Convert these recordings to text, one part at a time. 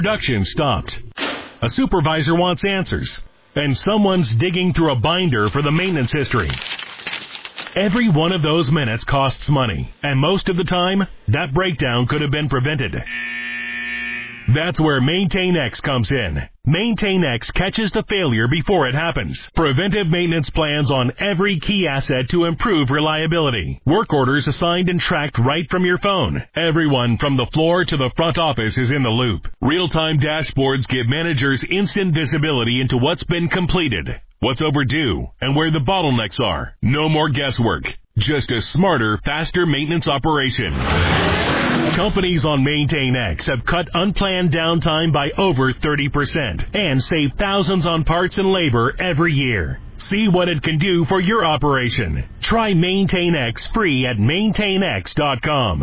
Production stopped. A supervisor wants answers, and someone's digging through a binder for the maintenance history. Every one of those minutes costs money, and most of the time, that breakdown could have been prevented. That's where MaintainX comes in. MaintainX catches the failure before it happens. Preventive maintenance plans on every key asset to improve reliability. Work orders assigned and tracked right from your phone. Everyone from the floor to the front office is in the loop. Real-time dashboards give managers instant visibility into what's been completed, what's overdue, and where the bottlenecks are. No more guesswork. Just a smarter, faster maintenance operation. Companies on MaintainX have cut unplanned downtime by over 30% and save thousands on parts and labor every year. See what it can do for your operation. Try MaintainX free at maintainx.com.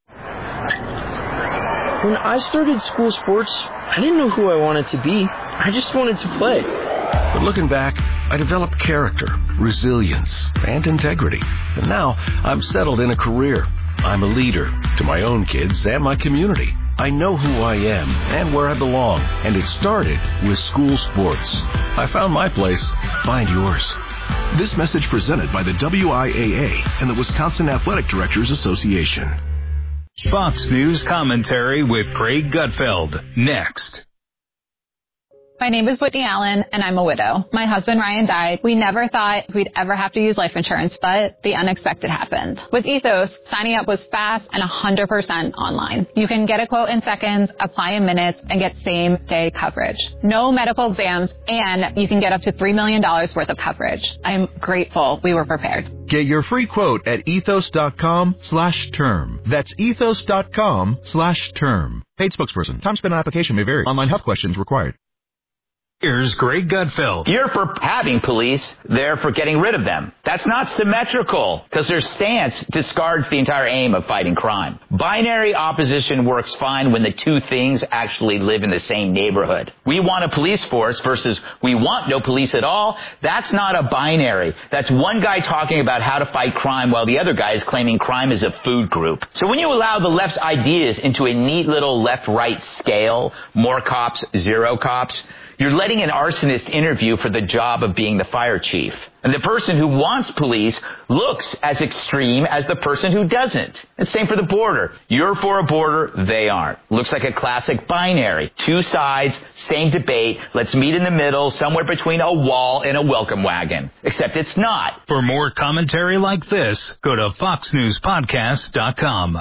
When I started school sports, I didn't know who I wanted to be. I just wanted to play. But looking back, I developed character, resilience, and integrity. And now I'm settled in a career. I'm a leader to my own kids and my community. I know who I am and where I belong, and it started with school sports. I found my place. Find yours. This message presented by the WIAA and the Wisconsin Athletic Directors Association. Fox News commentary with Craig Gutfeld. Next. My name is Whitney Allen, and I'm a widow. My husband, Ryan, died. We never thought we'd ever have to use life insurance, but the unexpected happened. With Ethos, signing up was fast and 100% online. You can get a quote in seconds, apply in minutes, and get same-day coverage. No medical exams, and you can get up to $3 million worth of coverage. I'm grateful we were prepared. Get your free quote at ethos.com/term. That's ethos.com/term. Paid spokesperson. Time spent on application may vary. Online health questions required. Here's Greg Gutfeld. You're for having police, they're for getting rid of them. That's not symmetrical, because their stance discards the entire aim of fighting crime. Binary opposition works fine when the two things actually live in the same neighborhood. We want a police force versus we want no police at all. That's not a binary. That's one guy talking about how to fight crime while the other guy is claiming crime is a food group. So when you allow the left's ideas into a neat little left-right scale, more cops, zero cops, you're letting an arsonist interview for the job of being the fire chief. And the person who wants police looks as extreme as the person who doesn't. It's same for the border. You're for a border, they aren't. Looks like a classic binary. Two sides, same debate. Let's meet in the middle, somewhere between a wall and a welcome wagon. Except it's not. For more commentary like this, go to foxnewspodcast.com.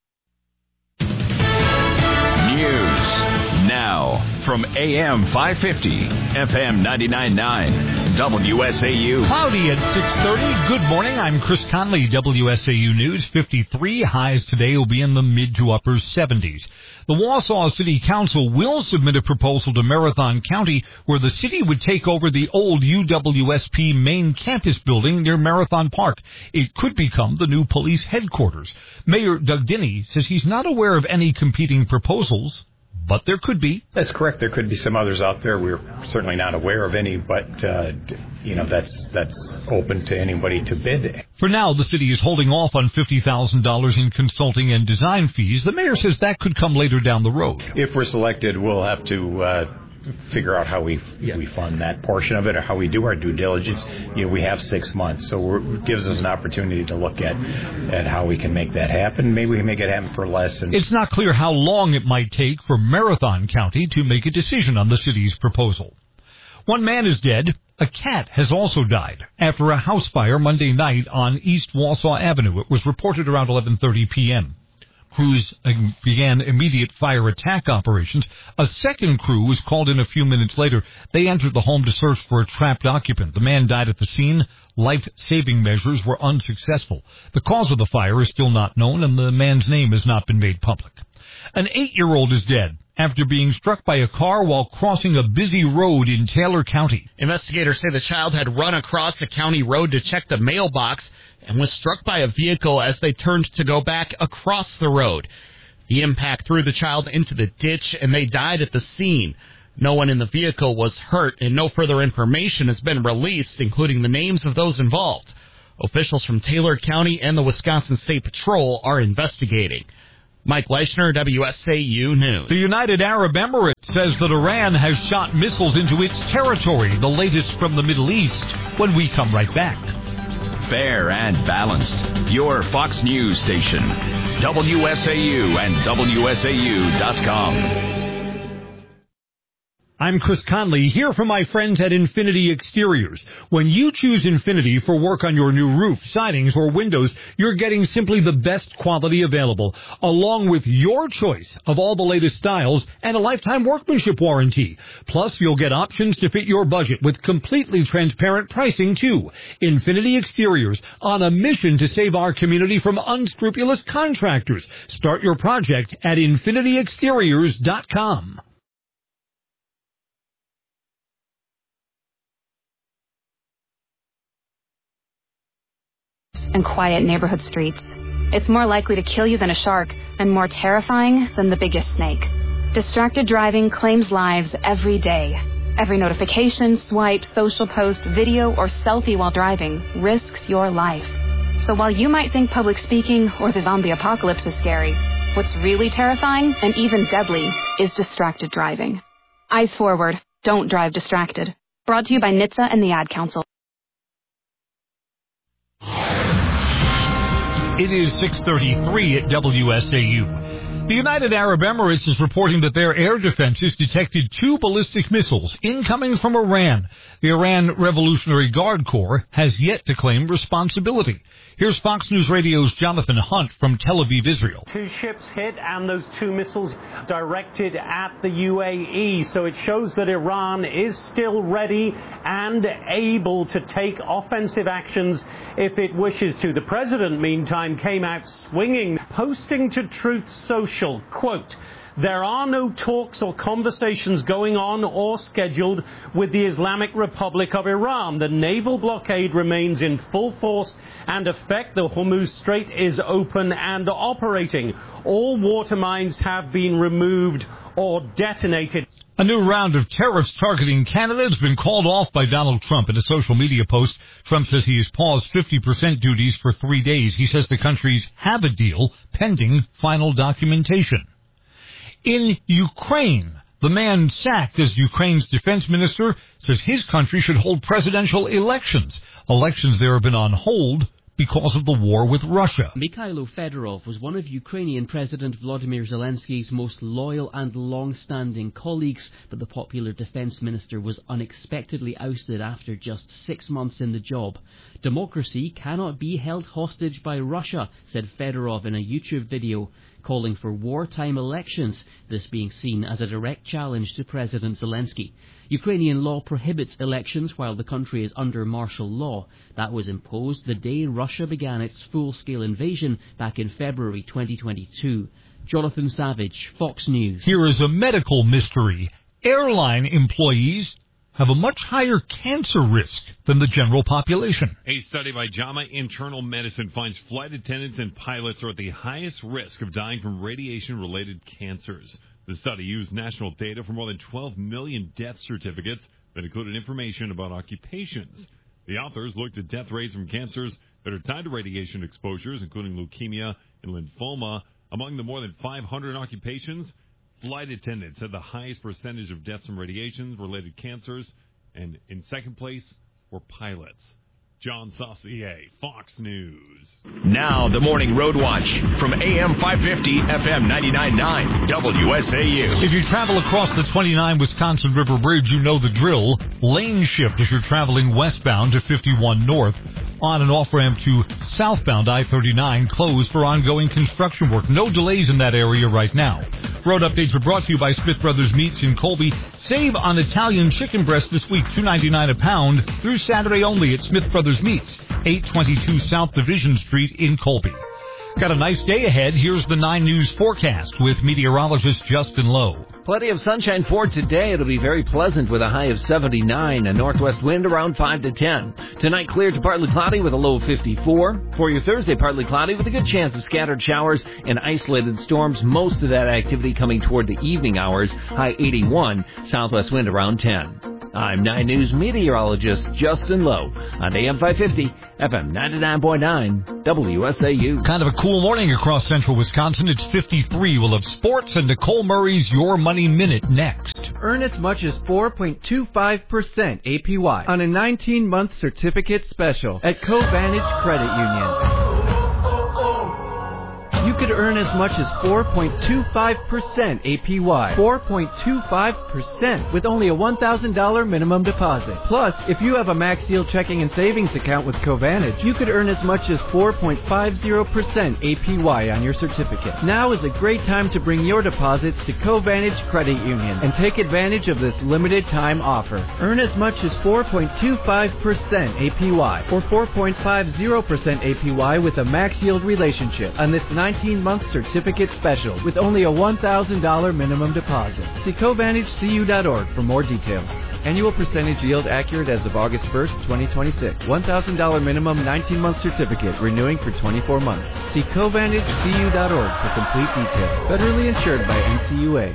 Now, from AM 550, FM 99.9, WSAU. Cloudy at 6:30. Good morning. I'm Chris Conley, WSAU News. 53 highs today will be in the mid to upper 70s. The Wausau City Council will submit a proposal to Marathon County where the city would take over the old UWSP main campus building near Marathon Park. It could become the new police headquarters. Mayor Doug Dinney says he's not aware of any competing proposals, but there could be. That's correct. There could be some others out there. We're certainly not aware of any, but, that's open to anybody to bid. For now, the city is holding off on $50,000 in consulting and design fees. The mayor says that could come later down the road. If we're selected, we'll have to figure out how we fund that portion of it or how we do our due diligence. We have 6 months, so it gives us an opportunity to look at how we can make that happen. Maybe we can make it happen for less. It's not clear how long it might take for Marathon County to make a decision on the city's proposal. One man is dead. A cat has also died after a house fire Monday night on East Wausau Avenue. It was reported around 11:30 p.m. Crews began immediate fire attack operations. A second crew was called in a few minutes later. They entered the home to search for a trapped occupant. The man died at the scene. Life-saving measures were unsuccessful. The cause of the fire is still not known, and the man's name has not been made public. An 8-year-old is dead after being struck by a car while crossing a busy road in Taylor County. Investigators say the child had run across the county road to check the mailbox and was struck by a vehicle as they turned to go back across the road. The impact threw the child into the ditch, and they died at the scene. No one in the vehicle was hurt, and no further information has been released, including the names of those involved. Officials from Taylor County and the Wisconsin State Patrol are investigating. Mike Leischner, WSAU News. The United Arab Emirates says that Iran has shot missiles into its territory, the latest from the Middle East, when we come right back. Fair and balanced. Your Fox News station. WSAU and WSAU.com. I'm Chris Conley, here for my friends at Infinity Exteriors. When you choose Infinity for work on your new roof, sidings, or windows, you're getting simply the best quality available, along with your choice of all the latest styles and a lifetime workmanship warranty. Plus, you'll get options to fit your budget with completely transparent pricing, too. Infinity Exteriors, on a mission to save our community from unscrupulous contractors. Start your project at infinityexteriors.com. And quiet neighborhood streets. It's more likely to kill you than a shark, and more terrifying than the biggest snake. Distracted driving claims lives every day. Every notification, swipe, social post, video, or selfie while driving risks your life. So while you might think public speaking or the zombie apocalypse is scary, what's really terrifying and even deadly is distracted driving. Eyes forward. Don't drive distracted. Brought to you by NHTSA and the Ad Council. It is 6:33 at WSAU. The United Arab Emirates is reporting that their air defenses detected 2 ballistic missiles incoming from Iran. The Iran Revolutionary Guard Corps has yet to claim responsibility. Here's Fox News Radio's Jonathan Hunt from Tel Aviv, Israel. 2 ships hit and those 2 missiles directed at the UAE. So it shows that Iran is still ready and able to take offensive actions if it wishes to. The president, meantime, came out swinging, posting to Truth Social, quote, "There are no talks or conversations going on or scheduled with the Islamic Republic of Iran. The naval blockade remains in full force and effect. The Hormuz Strait is open and operating. All water mines have been removed or detonated." A new round of tariffs targeting Canada has been called off by Donald Trump. In a social media post, Trump says he has paused 50% duties for 3 days. He says the countries have a deal pending final documentation. In Ukraine, the man sacked as Ukraine's defense minister says his country should hold presidential elections. Elections there have been on hold because of the war with Russia. Mikhailo Fedorov was one of Ukrainian President Volodymyr Zelensky's most loyal and long-standing colleagues, but the popular defense minister was unexpectedly ousted after just 6 months in the job. Democracy cannot be held hostage by Russia, said Fedorov in a YouTube video, calling for wartime elections, this being seen as a direct challenge to President Zelensky. Ukrainian law prohibits elections while the country is under martial law. That was imposed the day Russia began its full-scale invasion back in February 2022. Jonathan Savage, Fox News. Here is a medical mystery. Airline employees have a much higher cancer risk than the general population. A study by JAMA Internal Medicine finds flight attendants and pilots are at the highest risk of dying from radiation-related cancers. The study used national data for more than 12 million death certificates that included information about occupations. The authors looked at death rates from cancers that are tied to radiation exposures, including leukemia and lymphoma. Among the more than 500 occupations, flight attendants had the highest percentage of deaths from radiation-related cancers, and in second place were pilots. John Saucier, Fox News. Now the Morning Road Watch from AM 550, FM 99.9, WSAU. If you travel across the 29 Wisconsin River Bridge, you know the drill. Lane shift if you're traveling westbound to 51 north. On and off ramp to southbound I-39 closed for ongoing construction work. No delays in that area right now. Road updates are brought to you by Smith Brothers Meats in Colby. Save on Italian chicken breast this week, $2.99 a pound, through Saturday only at Smith Brothers Meats, 822 South Division Street in Colby. Got a nice day ahead. Here's the 9 News forecast with meteorologist Justin Lowe. Plenty of sunshine for today. It'll be very pleasant with a high of 79, a northwest wind around 5 to 10. Tonight clear to partly cloudy with a low of 54. For your Thursday, partly cloudy with a good chance of scattered showers and isolated storms. Most of that activity coming toward the evening hours. High 81, southwest wind around 10. I'm 9 News meteorologist Justin Lowe on AM 550, FM 99.9, WSAU. Kind of a cool morning across central Wisconsin. It's 53. We'll have sports and Nicole Murray's Your Money Minute next. Earn as much as 4.25% APY on a 19-month certificate special at Covantage Credit Union. You could earn as much as 4.25% APY. 4.25% with only a $1,000 minimum deposit. Plus, if you have a Max Yield checking and savings account with Covantage, you could earn as much as 4.50% APY on your certificate. Now is a great time to bring your deposits to Covantage Credit Union and take advantage of this limited time offer. Earn as much as 4.25% APY or 4.50% APY with a Max Yield relationship on this 19-month certificate special with only a $1,000 minimum deposit. See CovantageCU.org for more details. Annual percentage yield accurate as of August 1st, 2026. $1,000 minimum 19-month certificate renewing for 24 months. See CovantageCU.org for complete details. Federally insured by NCUA.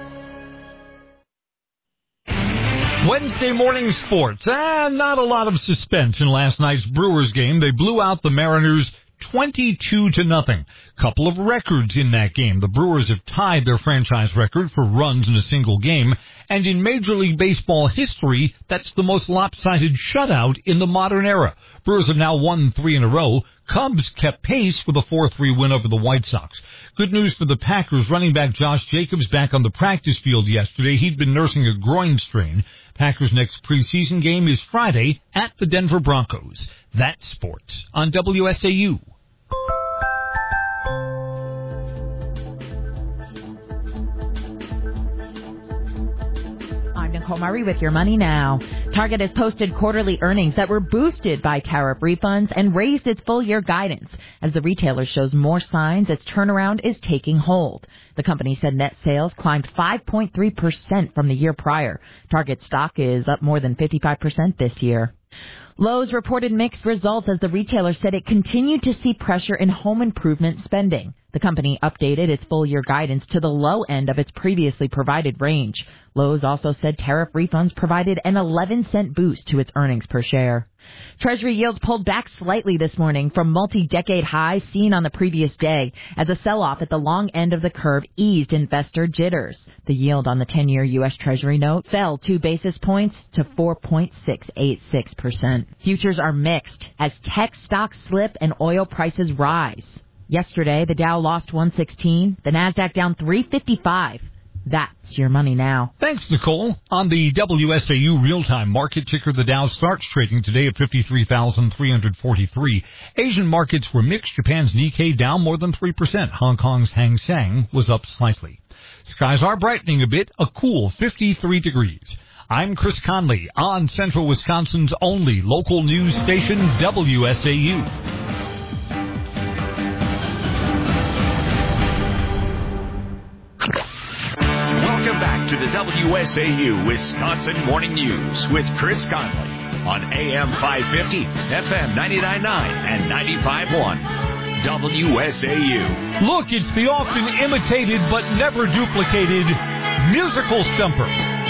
Wednesday morning sports. Not a lot of suspense in last night's Brewers game. They blew out the Mariners 22-0. Couple of records in that game. The Brewers have tied their franchise record for runs in a single game, and in Major League Baseball history, that's the most lopsided shutout in the modern era. Brewers have now won 3 in a row. Cubs kept pace with a 4-3 win over the White Sox. Good news for the Packers. Running back Josh Jacobs back on the practice field yesterday. He'd been nursing a groin strain. Packers' next preseason game is Friday at the Denver Broncos. That's sports on WSAU. Nicole Murray with Your Money Now. Target has posted quarterly earnings that were boosted by tariff refunds and raised its full-year guidance as the retailer shows more signs its turnaround is taking hold. The company said net sales climbed 5.3% from the year prior. Target stock is up more than 55% this year. Lowe's reported mixed results as the retailer said it continued to see pressure in home improvement spending. The company updated its full-year guidance to the low end of its previously provided range. Lowe's also said tariff refunds provided an 11-cent boost to its earnings per share. Treasury yields pulled back slightly this morning from multi-decade highs seen on the previous day as a sell-off at the long end of the curve eased investor jitters. The yield on the 10-year U.S. Treasury note fell 2 basis points to 4.686%. Futures are mixed as tech stocks slip and oil prices rise. Yesterday, the Dow lost 116, the Nasdaq down 355. That's Your Money Now. Thanks, Nicole. On the WSAU real-time market ticker, the Dow starts trading today at 53,343. Asian markets were mixed. Japan's Nikkei down more than 3%. Hong Kong's Hang Seng was up slightly. Skies are brightening a bit, a cool 53 degrees. I'm Chris Conley on Central Wisconsin's only local news station, WSAU. Welcome back to the WSAU Wisconsin Morning News with Chris Conley on AM 550, FM 99.9 and 95.1 WSAU. Look, it's the often imitated but never duplicated musical stumper.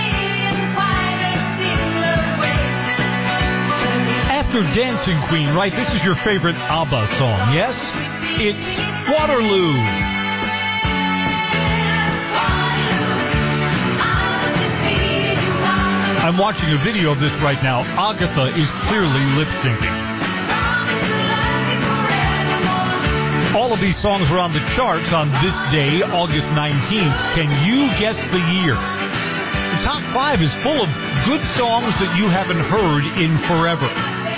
After Dancing Queen, right? This is your favorite ABBA song, yes? It's Waterloo. I'm watching a video of this right now. Agatha is clearly lip-syncing. All of these songs were on the charts on this day, August 19th. Can you guess the year? The top 5 is full of good songs that you haven't heard in forever.